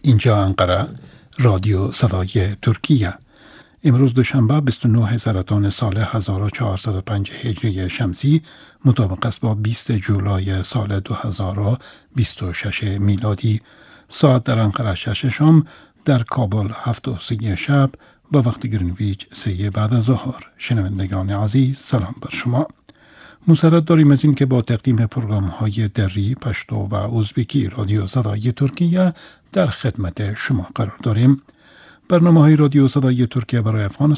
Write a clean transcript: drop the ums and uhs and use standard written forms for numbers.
اینجا انقره، رادیو صدای ترکیه. امروز دوشنبه 29 سرطان سال 1405 هجری شمسی مطابق است با 20 جولای سال 2026 میلادی. ساعت در انقره 6 شام، در کابل 7:30 شب و وقت گرینویچ 3 بعد از ظهر. شنوندگان عزیز، سلام بر شما. مسرت داریم از این که با تقدیم پروگرام های دری، پشتو و ازبکی رادیو صدای ترکیه در خدمت شما قرار داریم. برنامه های رادیو صدای ترکیه برای افغانستان